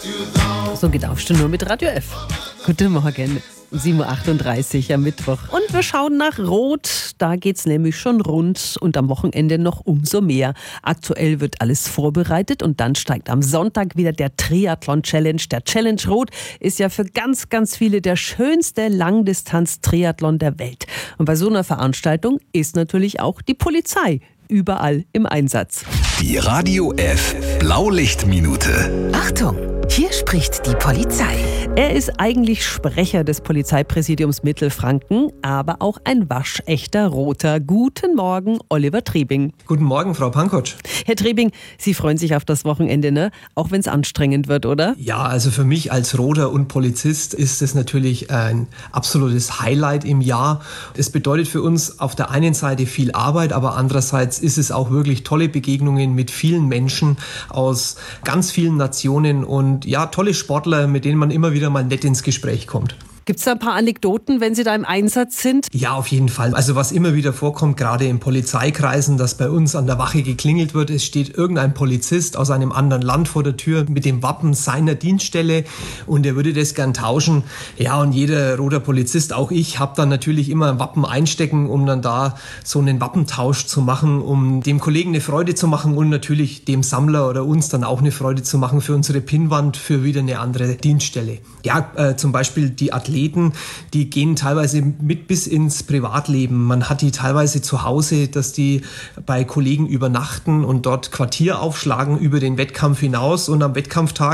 So geht Aufstehen mit Radio F. Guten Morgen, 7.38 Uhr am Mittwoch. Und wir schauen nach Rot. Da geht's nämlich schon rund und am Wochenende noch umso mehr. Aktuell wird alles vorbereitet und dann steigt am Sonntag wieder der Triathlon-Challenge. Der Challenge Rot ist ja für ganz, ganz viele der schönste Langdistanz-Triathlon der Welt. Und bei so einer Veranstaltung ist natürlich auch die Polizei überall im Einsatz. Die Radio F Blaulichtminute. Achtung, hier spricht die Polizei. Er ist eigentlich Sprecher des Polizeipräsidiums Mittelfranken, aber auch ein waschechter Roter. Guten Morgen, Oliver Trebing. Guten Morgen, Frau Pankotsch. Herr Trebing, Sie freuen sich auf das Wochenende, ne? Auch wenn es anstrengend wird, oder? Ja, also für mich als Roter und Polizist ist es natürlich ein absolutes Highlight im Jahr. Es bedeutet für uns auf der einen Seite viel Arbeit, aber andererseits ist es auch wirklich tolle Begegnungen mit vielen Menschen aus ganz vielen Nationen und ja, tolle Sportler, mit denen man immer wieder mal nett ins Gespräch kommt. Gibt es da ein paar Anekdoten, wenn Sie da im Einsatz sind? Ja, auf jeden Fall. Also was immer wieder vorkommt, gerade in Polizeikreisen, dass bei uns an der Wache geklingelt wird, es steht irgendein Polizist aus einem anderen Land vor der Tür mit dem Wappen seiner Dienststelle und er würde das gern tauschen. Ja, und jeder Roter Polizist, auch ich, habe dann natürlich immer ein Wappen einstecken, um dann da so einen Wappentausch zu machen, um dem Kollegen eine Freude zu machen und natürlich dem Sammler oder uns dann auch eine Freude zu machen für unsere Pinnwand, für wieder eine andere Dienststelle. Ja, zum Beispiel die Athleten, die gehen teilweise mit bis ins Privatleben. Man hat die teilweise zu Hause, dass die bei Kollegen übernachten und dort Quartier aufschlagen über den Wettkampf hinaus und am Wettkampftag